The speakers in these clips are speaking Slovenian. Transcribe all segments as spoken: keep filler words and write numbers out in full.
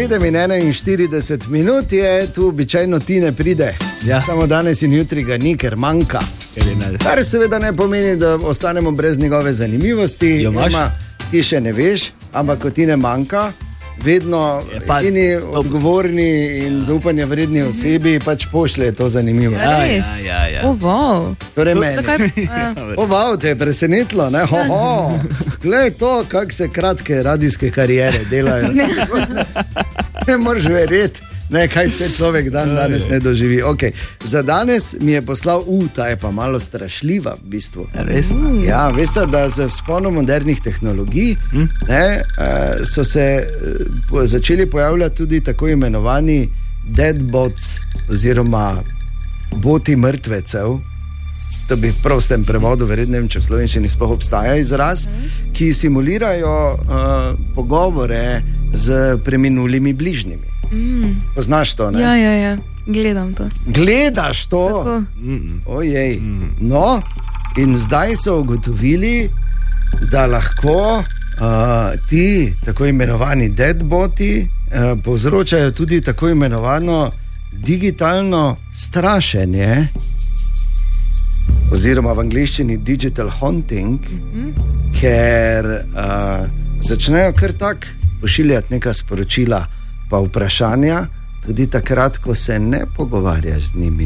sedem in enainštirideset minut je, tu običajno ti ne pride. Ja. Samo danes in jutri ga ni, ker manjka. Kar seveda ne pomeni, da ostanemo brez njegove zanimivosti. Joma, ti še ne veš, ampak ko ti ne manjka, vedno edini odgovorni in zaupanja vredni osebi pač pošlje to zanimivo. Ja, ja, ja, ja. Oh, wow. Torej meni. O, wow, te je presenetilo, ne? Ho, ho. Glej to, kak se kratke radijske karijere delajo. Ne moreš verjeti. Ne, kaj vse človek dan danes ne doživi. Okay. Za danes mi je poslal, u, ta je pa malo strašljiva v bistvu. Resno? Ja, veste, da z vzponom modernih tehnologij hm? ne, so se začeli pojavljati tudi tako imenovani deadbots oziroma boti mrtvecev. To bi v prostem prevodu, verjetno ne vem, če v slovenščini sploh obstaja izraz, ki simulirajo uh, pogovore z preminulimi bližnjimi. Mm. Poznaš to, ne? Ja, ja, ja, gledam to. Gledaš to? Ojej. No, in zdaj so ugotovili, da lahko uh, ti tako imenovani deadboti uh, povzročajo tudi tako imenovano digitalno strašenje, oziroma v angleščini digital haunting, mm-hmm. ker uh, začnejo kar tak pošiljati neka sporočila pa vprašanja, tudi takrat, ko se ne pogovarjaš z njimi.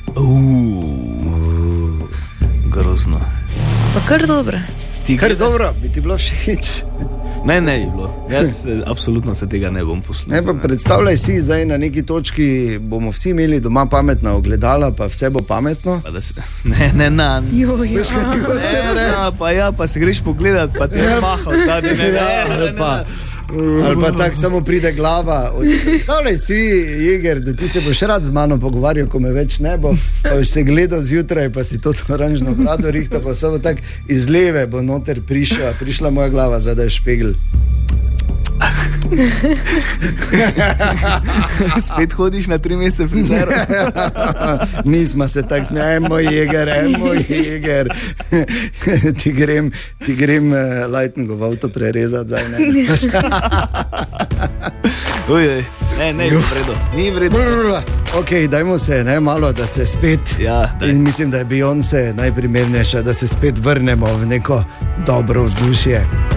Uuu, grozno. Pa kar dobro. Ti kar dobro, bi ti bilo všeč? Ne, ne je bilo. Jaz absolutno se tega ne bom poslušal. Ne, pa predstavljaj si, zdaj na neki točki bomo vsi imeli doma pametna ogledala, pa vse bo pametno. Pa se, ne, ne, na. Jo, jo. Veš, kaj ti hoče ne, reči? Na, pa ja, pa se greš pogledat, pa te je mahal, zadnji, ne, ne, ne, ne, ne. Ali pa tako samo pride glava. Predstavljaj si, Jeger, da ti se boš rad z mano pogovarjal, ko me več ne bo, pa boš se gledal zjutraj, pa si to oranžno brado rihta, pa samo tako iz leve bo noter prišla, prišla moja glava, zadaj špegel. Spet hodiš na tri mesece frizer. Nismo se tako smejali, moj Jeger, moj Jeger. Ti grem, ti grem uh, Lightningov avto prerezati zdaj, ne. Ujej, ne, ne, ni vredo, ni vredo. Ok, dajmo se, ne, malo, da se spet, ja, in mislim, da je Beyoncé najprimernejša, da se spet vrnemo v neko dobro vzdušje.